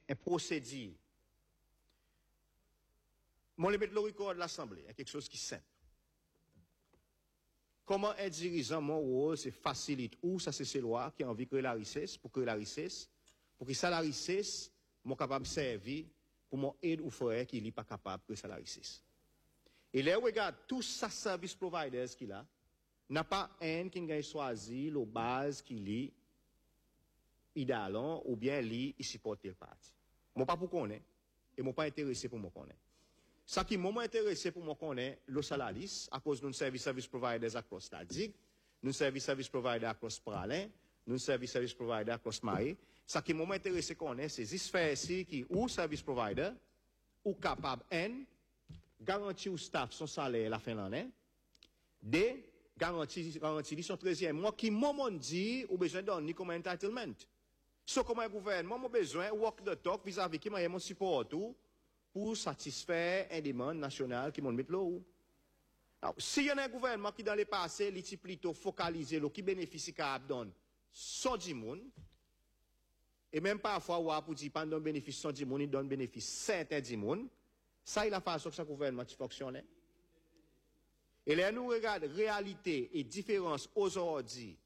un procédé. Mon le mettre le record de l'Assemblée, quelque chose qui est simple. Comment un dirigeant, mon rôle, c'est facilite ou ça c'est loi qui a envie de créer la richesse, pour créer la richesse, pour que ça la richesse, moi capable de servir pour mon aide ou frère qui n'est pas capable de créer ça la richesse. Et là, regarde, tous ces service providers qu'il a, n'a pas un qui a choisi la base qui lit idéalement ou bien lit il supporte le parti. Moi pas pour connaître et moi pas intéressé pour moi connaître. Ça qui m'a intéressé pour moi connaître le salaris à cause d'un service providers across la DIG, d'un service provider across Pralin, d'un service provider across Maé. Ça qui m'a intéressé connaître c'est ces sphères ici qui ou service provider ou capable garantir au staff son salaire à la fin de l'année. D garantie son 13e mois qui m'a dit ou besoin de donner comme entitlement. So, comme un gouvernement, moi besoin walk the talk vis-à-vis qui m'a mon support pour satisfaire un demande national qui m'ont mis là. Alors, s'il y a un gouvernement qui dans le passé, il est plutôt focalisé, qui bénéficie qu'à donne, sans du monde, et même parfois, ou pour dire, pendant bénéfice sans du monde, il donne bénéfice certain du monde, ça, il a la façon que ce gouvernement fonctionne. Et là, nous regardons réalité et différence aujourd'hui